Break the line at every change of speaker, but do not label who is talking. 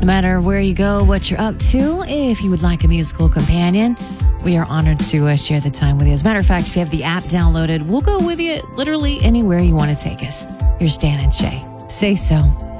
No matter where you go, what you're up to, if you would like a musical companion, we are honored to share the time with you. As a matter of fact, if you have the app downloaded, we'll go with you literally anywhere you want to take us. Here's Dan and Shay. Say so.